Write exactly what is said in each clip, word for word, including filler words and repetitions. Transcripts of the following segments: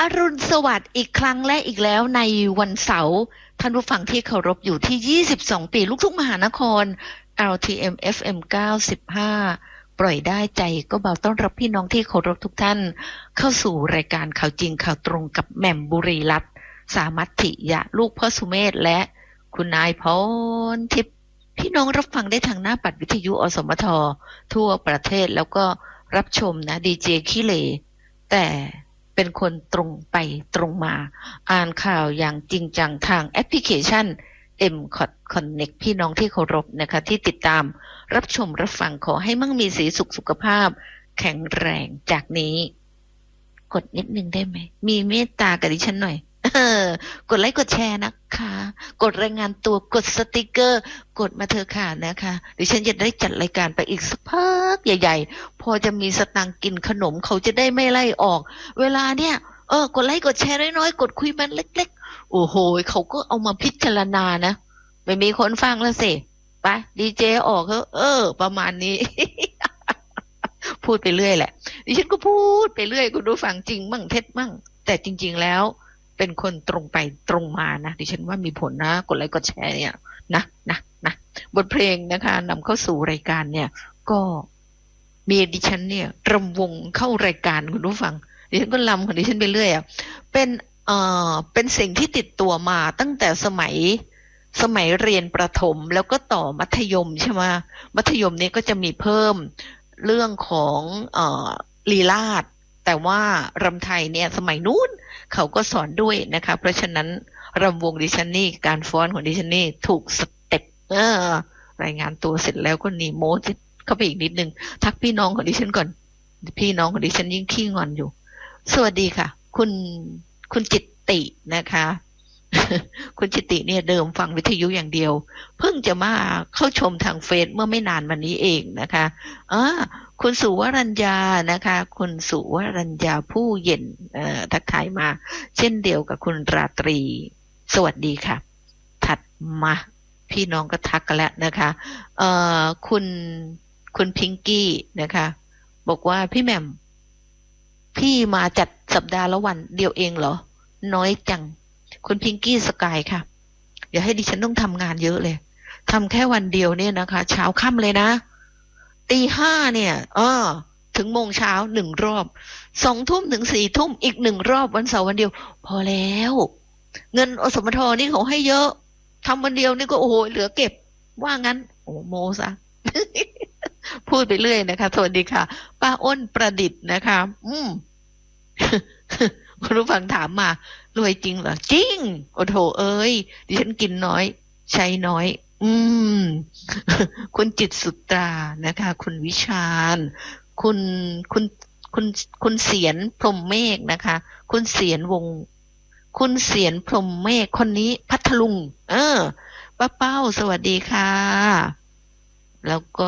อรุณสวัสดิ์อีกครั้งและอีกแล้วในวันเสาร์ท่านผู้ฟังที่เคารพอยู่ที่ยี่สิบสองปีลูกทุ่งมหานคร แอล ที เอ็ม เอฟ เอ็ม เก้าสิบห้า ปล่อยได้ใจก็เบาต้อนรับพี่น้องที่เคารพทุกท่านเข้าสู่รายการข่าวจริงข่าวตรงกับแหม่มบุรีรัตน์สามัตถิยะลูกพ่อสุเมธและคุณนายพรทิพย์พี่น้องรับฟังได้ทางหน้าปัดวิทยุอสมททั่วประเทศแล้วก็รับชมนะดีเจขี้เหร่แต่เป็นคนตรงไปตรงมาอ่านข่าวอย่างจริงจังทางแอปพลิเคชัน เอ็ม คอท Connect พี่น้องที่เคารพนะคะที่ติดตามรับชมรับฟังขอให้มั่งมีสีสุขสุขภาพแข็งแรงจากนี้กดนิดนึงได้ไหมมีเมตตากับดิฉันหน่อยเออกดไลค์กดแชร์นะคะกดรายงานตัวกดสติกเกอร์กดมาเถอะค่ะนะคะดิฉันจะได้จัดรายการไปอีกสักพักใหญ่ๆพอจะมีสตังค์กินขนมเขาจะได้ไม่ไล่ออกเวลาเนี่ยเออกดไลค์กดแชร์น้อยๆกดคุยมันเล็กๆโอ้โหเขาก็เอามาพิจารณานะไม่มีคนฟังแล้วสิไปดีเจออกเถอะเออประมาณนี้ พูดไปเรื่อยแหละดิฉันก็พูดไปเรื่อยคุณผู้ฟังจริงมั่งเท็จมั่งแต่จริงๆแล้วเป็นคนตรงไปตรงมานะดิฉันว่ามีผลนะกดไลค์กดแชร์เนี่ยนะนะนะบทเพลงนะคะนำเข้าสู่รายการเนี่ยก็มีดิฉันเนี่ยรำวงเข้ารายการคุณผู้ฟังดิฉันก็รำของดิฉันไปเรื่อยอ่ะเป็นเอ่อเป็นสิ่งที่ติดตัวมาตั้งแต่สมัยสมัยเรียนประถมแล้วก็ต่อมัธยมใช่ไหมมัธยมนี้ก็จะมีเพิ่มเรื่องของเอ่อลีลาศแต่ว่ารำไทยเนี่ยสมัยนู้นเขาก็สอนด้วยนะคะเพราะฉะนั้นรำวงดิฉันนี่การฟ้อนของดิฉันนี่ถูกสเต็ปเออรายงานตัวเสร็จแล้วก็นีโมเข้าไปอีกนิดนึงทักพี่น้องของดิฉันก่อนพี่น้องของดิฉันยิ่งขี้งอนอยู่สวัสดีค่ะคุณคุณจิตตินะคะคุณจิตติเนี่ยเดิมฟังวิทยุอย่างเดียวเพิ่งจะมาเข้าชมทางเฟซเมื่อไม่นานมานี้เองนะคะอ่าคุณสุวรัญญานะคะคุณสุวรัญญาผู้เย็นเอ่อทักทายมาเช่นเดียวกับคุณราตรีสวัสดีค่ะถัดมาพี่น้องก็ทักกันแล้วนะคะเอ่อคุณคุณพิงกี้นะคะบอกว่าพี่แหม่มพี่มาจัดสัปดาห์ละวันเดียวเองเหรอน้อยจังคุณพิงกี้สกายค่ะอย่าให้ดิฉันต้องทำงานเยอะเลยทำแค่วันเดียวเนี่ยนะคะเช้าค่ำเลยนะตีห้าเนี่ยเออถึงโมงเช้าหนึ่งรอบสองทุ่มถึงสี่ทุ่มอีกหนึ่งรอบวันเสาร์วันเดียวพอแล้วเงินอสมทนี่เขาให้เยอะทำวันเดียวนี่ก็โอ้โหเหลือเก็บว่างั้นโอ้โมซะ พูดไปเรื่อยนะคะสวัสดีค่ะป้าอ้นประดิษฐ์นะคะอืม คุณผู้ฟังถามมารวยจริงเหรอจริงโอ้โถเอ้ยดิฉันกินน้อยใช้น้อย อืม คุณจิตสุตรานะคะคุณวิชาญคุณคุณคุณคุณเสียนพรหมเมฆนะคะคุณเสียนวงคุณเสียนพรหมเมฆคนนี้พัทลุงเออป้าเป้าสวัสดีค่ะแล้วก็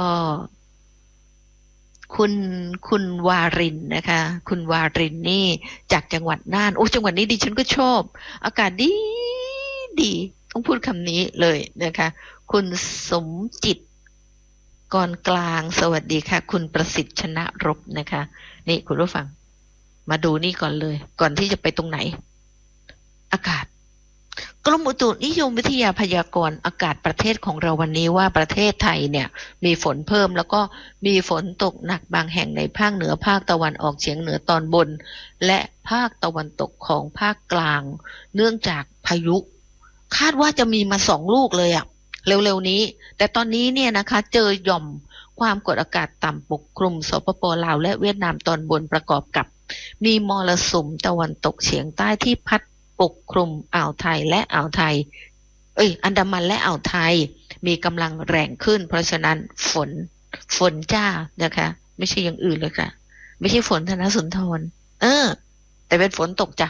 คุณคุณวารินนะคะคุณวารินนี่จากจังหวัดน่านโอ้จังหวัดนี้ดิฉันก็ชอบอากาศดีดีต้องพูดคำนี้เลยนะคะคุณสมจิตกรกลางสวัสดีค่ะคุณประสิทธิ์ชนะรบนะคะนี่คุณผู้ฟังมาดูนี่ก่อนเลยก่อนที่จะไปตรงไหนอากาศกรมอุตุนิยมวิทยาพยากรณ์อากาศประเทศของเราวันนี้ว่าประเทศไทยเนี่ยมีฝนเพิ่มแล้วก็มีฝนตกหนักบางแห่งในภาคเหนือภาคตะวันออกเฉียงเหนือตอนบนและภาคตะวันตกของภาคกลางเนื่องจากพายุคาดว่าจะมีมาสองลูกเลยอะเร็วๆนี้แต่ตอนนี้เนี่ยนะคะเจอหย่อมความกดอากาศต่ำปกคลุมสปป.ลาวและเวียดนามตอนบนประกอบกับมีมรสุมตะวันตกเฉียงใต้ที่พัดปกคลุมอ่าวไทยและอ่าวไทยเอ้ยอันดามันและอ่าวไทยมีกำลังแรงขึ้นเพราะฉะนั้นฝนฝนจ้านะคะไม่ใช่อย่างอื่นเลยค่ะไม่ใช่ฝนธนสุนทรเออแต่เป็นฝนตกจ้ะ